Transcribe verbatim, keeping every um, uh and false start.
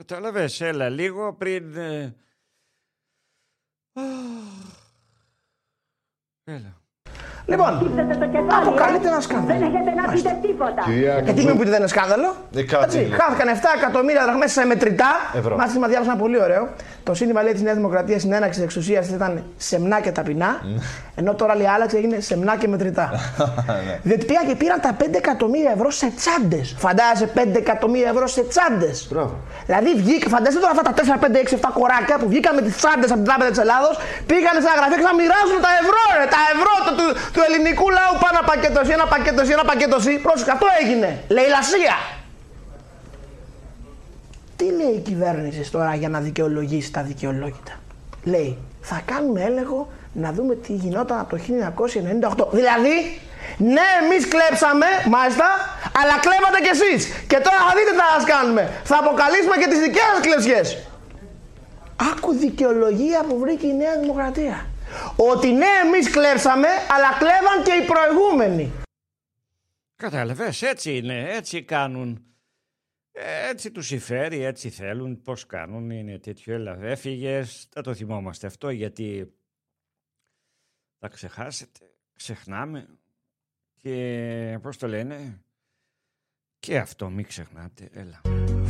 Κατάλαβες, έλα λίγο πριν... Ε... Έλα. Λοιπόν, αποκαλείται ένα σκάνδαλο. Δεν έχετε να πείτε τίποτα. Γιατί μην πείτε δεν είναι σκάνδαλο. Έτσι, χάθηκαν επτά εκατομμύρια δραχμές σε μετρητά. Μάλιστα, διάβασα ένα πολύ ωραίο. Το σύνθημα λέει τη Νέα Δημοκρατία συνέναξη εξουσία ήταν σεμνά και ταπεινά. Ενώ τώρα λέει άλλαξε, έγινε σεμνά και μετρητά. Διότι πήγαν και πήραν τα πέντε εκατομμύρια ευρώ σε τσάντες. Φαντάζεσαι πέντε εκατομμύρια ευρώ σε τσάντες. Δηλαδή βγήκα, φαντάζεσαι τώρα αυτά τα τέσσερα, πέντε, έξι, επτά κοράκια που βγήκαν με τις τσάντες από την Τράπεζα της Ελλάδος, πήγαν σε ένα γραφείο και θα μοιράζουν τα ευρώ, ρε, τα ευρώ του, του, του ελληνικού λαού. Πάνω πακέτο εσύ, ένα πακέτο εσύ, ένα πακέτο εσύ. Πρόσεχε, αυτό έγινε. Λαιλασία. Τι λέει η κυβέρνηση τώρα για να δικαιολογήσει τα δικαιολόγητα. Λέει, θα κάνουμε έλεγχο να δούμε τι γινόταν από το χίλια εννιακόσια ενενήντα οκτώ. Δηλαδή, ναι, εμείς κλέψαμε, μάλιστα, αλλά κλέβατε κι εσείς. Και τώρα θα δείτε τι θα σας κάνουμε. Θα αποκαλύψουμε και τις δικές σας κλεψιές. Άκου δικαιολογία που βρήκε η Νέα Δημοκρατία. Ότι ναι, εμείς κλέψαμε, αλλά κλέβαν και οι προηγούμενοι. Κατάλαβες, έτσι είναι, έτσι κάνουν. Έτσι τους συμφέρει, έτσι θέλουν, πώς κάνουν, είναι τέτοιο. Έλα, έφυγες, θα το θυμόμαστε αυτό, γιατί θα ξεχάσετε, ξεχνάμε και πώς το λένε, και αυτό μην ξεχνάτε, έλα.